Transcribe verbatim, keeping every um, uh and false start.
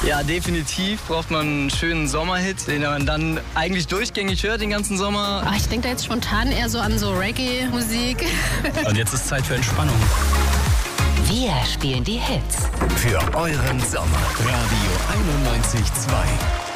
Ja, definitiv braucht man einen schönen Sommerhit, den man dann eigentlich durchgängig hört den ganzen Sommer. Ach, ich denke da jetzt spontan eher so an so Reggae-Musik. Und jetzt ist Zeit für Entspannung. Wir spielen die Hits. Für euren Sommer. Radio einundneunzig Komma zwei.